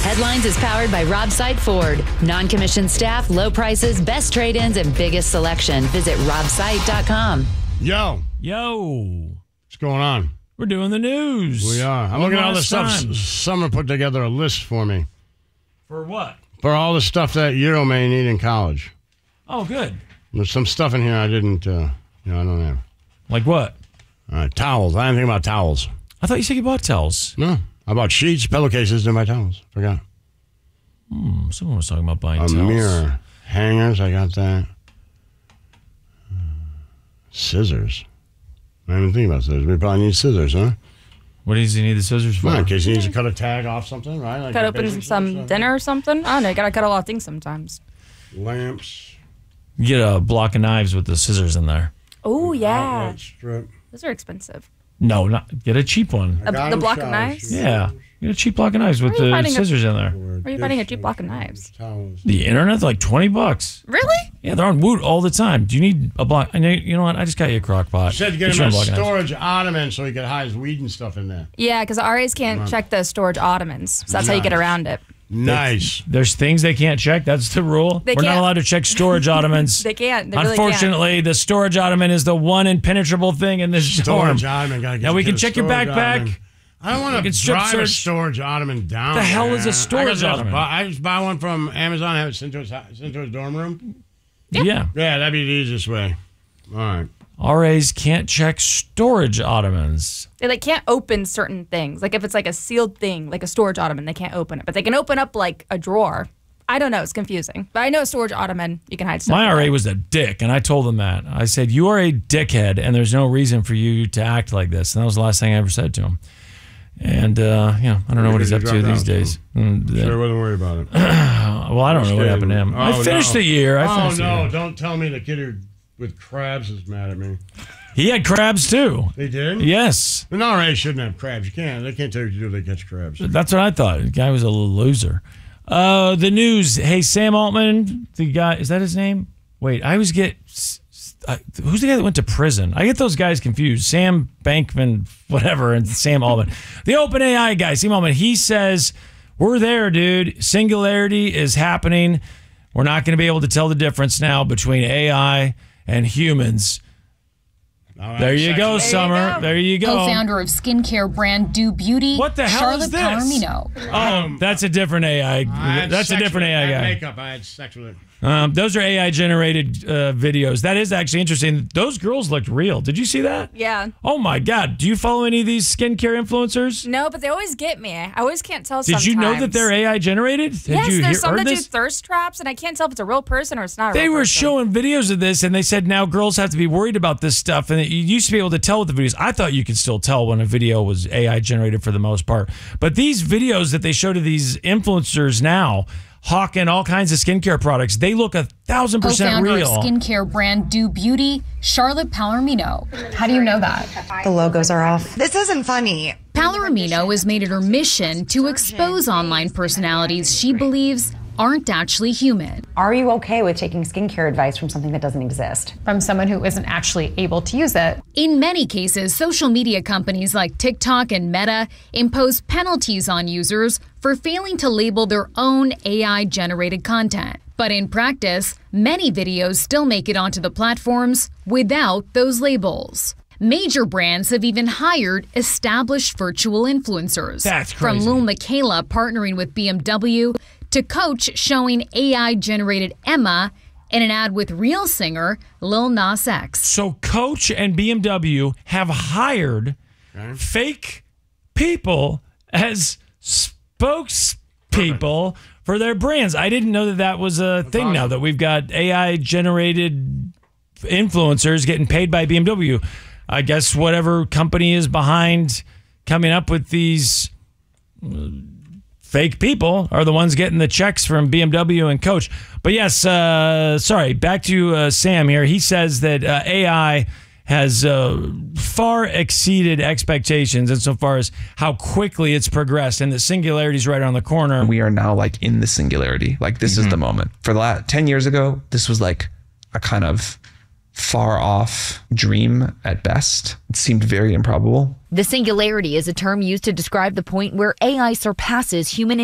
Headlines is powered by Rob Side Ford. Non-commissioned staff, low prices, best trade-ins, and biggest selection. Visit robsite.com. Yo. What's going on? We're doing the news. We are. I'm looking at all the stuff. Someone put together a list for me. For what? For all the stuff that you may need in college. Oh, good. There's some stuff in here I didn't, I don't have. Like what? Towels. I didn't think about towels. I thought you said you bought towels. No. I bought sheets, pillowcases, didn't buy towels. Forgot. Someone was talking about buying towels. Mirror. Hangers, I got that. Scissors. I didn't even think about scissors. We probably need scissors, huh? What does he need the scissors for? Well, in case he needs to cut a tag off something, right? Like cut open some dinner or something. I don't know. You got to cut a lot of things sometimes. Lamps. You get a block of knives with the scissors in there. Oh, yeah. Outlet strip. Those are expensive. No, get a cheap one. The block of knives? Yeah. Get a cheap block of knives with the scissors in there. Where are you finding a cheap block of knives? Towels. The internet, like $20. Really? Yeah, they're on Woot all the time. Do you need a block? You know what? I just got you a crock pot. You said to get him a storage ottoman so he could hide his weed and stuff in there. Yeah, because RAs can't check the storage ottomans. So that's how you get around it. Nice. There's things they can't check. That's the rule. We're not allowed to check storage ottomans. They can't. They Unfortunately, really can't. the storage ottoman is the one impenetrable thing in this dorm. Storage ottoman. Now we can check your backpack. Ottoman. I don't want to drive a storage ottoman down. The hell is a storage ottoman? I just buy one from Amazon, have it sent to his dorm room. Yeah. Yeah, that'd be the easiest way. All right. RAs can't check storage ottomans. They can't open certain things. Like if it's like a sealed thing, like a storage ottoman, they can't open it. But they can open up like a drawer. I don't know. It's confusing. But I know a storage ottoman, you can hide stuff. My RA was a dick, and I told him that. I said, you are a dickhead, and there's no reason for you to act like this. And that was the last thing I ever said to him. And, I don't know what he's up to these days. Sure, wasn't worried about it. Well, I don't know what happened to him. I finished the year. Don't tell me the kid with crabs is mad at me. He had crabs, too. They did? Yes. An RA shouldn't have crabs. They can't tell you what to do if they catch crabs. That's what I thought. The guy was a little loser. The news. Hey, Sam Altman, the guy, is that his name? Wait, I always get... who's the guy that went to prison? I get those guys confused. Sam Bankman, whatever, and Sam Altman. The OpenAI guy, Sam Altman, he says, we're there, dude. Singularity is happening. We're not going to be able to tell the difference now between AI and humans. Right, there you go, Summer. There you go. Co-founder of skincare brand Do Beauty. What the hell Charlotte is this? Palomino. Oh, that's a different AI. That's a different AI guy. Makeup. I had sex with it. Those are AI-generated videos. That is actually interesting. Those girls looked real. Did you see that? Yeah. Oh, my God. Do you follow any of these skincare influencers? No, but they always get me. I always can't tell sometimes. Did you know that they're AI-generated? Yes, there's some that do thirst traps, and I can't tell if it's a real person or it's not a real person. They were showing videos of this, and they said now girls have to be worried about this stuff. And you used to be able to tell with the videos. I thought you could still tell when a video was AI-generated for the most part. But these videos that they show to these influencers now, hawking all kinds of skincare products, they look 1,000% real. Co-founder of skincare brand Do Beauty, Charlotte Palomino. How do you know that? The logos are off. This isn't funny. Palomino has made it her mission to expose online personalities she believes aren't actually human. Are you okay with taking skincare advice from something that doesn't exist? From someone who isn't actually able to use it. In many cases, social media companies like TikTok and Meta impose penalties on users for failing to label their own AI-generated content. But in practice, many videos still make it onto the platforms without those labels. Major brands have even hired established virtual influencers. That's crazy. From Lil Miquela partnering with BMW to Coach showing AI-generated Emma in an ad with real singer Lil Nas X. So Coach and BMW have hired fake people as spokespeople for their brands. I didn't know that was a thing now, that we've got AI-generated influencers getting paid by BMW. I guess whatever company is behind coming up with these fake people are the ones getting the checks from BMW and Coach. But yes, sorry, back to Sam here. He says that AI has far exceeded expectations insofar as how quickly it's progressed, and the singularity is right around the corner. We are now like in the singularity. Like this is the moment. For the last 10 years ago, this was like a kind of far off dream at best. It seemed very improbable. The singularity is a term used to describe the point where AI surpasses human